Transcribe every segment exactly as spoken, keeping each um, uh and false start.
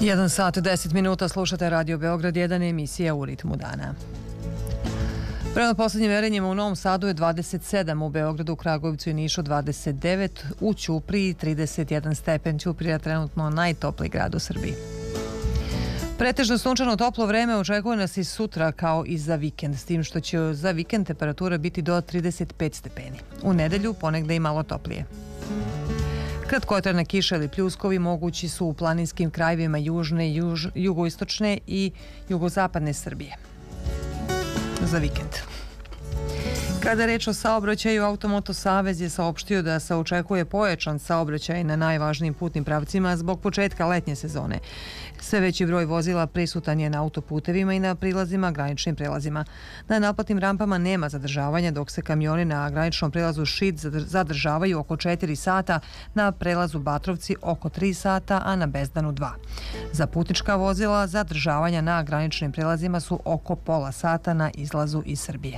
jedan sat, deset minuta, slušate Radio Beograd jedan, emisija U ritmu dana. Prema poslednjim merenjima u Novom Sadu je dvadeset sedam, u Beogradu, u Kragujevcu i Nišu dvadeset devet, u Ćupriji trideset jedan stepen. Ćuprija je trenutno najtopliji grad u Srbiji. Pretežno sunčano toplo vreme očekuje nas i sutra kao i za vikend, s tim što će za vikend temperatura biti do trideset pet stepeni. U nedelju ponegde i malo toplije. Kratkotrajna kiša ili pljuskovi mogući su u planinskim krajevima južne, juž, jugoistočne i jugozapadne Srbije za vikend. Kada je reč o saobraćaju, Automoto Savez je saopštio da se očekuje pojačan saobraćaj na najvažnijim putnim pravcima zbog početka letnje sezone. Sve veći broj vozila prisutan je na autoputevima i na prilazima, graničnim prelazima. Na naplatnim rampama nema zadržavanja, dok se kamioni na graničnom prelazu Šid zadržavaju oko četiri sata, na prelazu Batrovci oko tri sata, a na Bezdanu dva. Za putnička vozila zadržavanja na graničnim prelazima su oko pola sata na izlazu iz Srbije.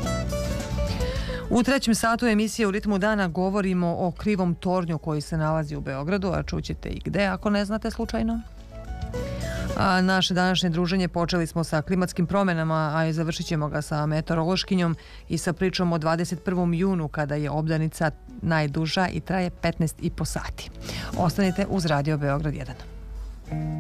U trećem satu emisije U ritmu dana govorimo o krivom tornju koji se nalazi u Beogradu, a čućete i gde ako ne znate slučajno. A naše današnje druženje počeli smo sa klimatskim promenama, a i završit ćemo ga sa meteorološkinjom i sa pričom o dvadeset prvom junu kada je obdanica najduža i traje petnaest i po sati. Ostanite uz Radio Beograd jedan.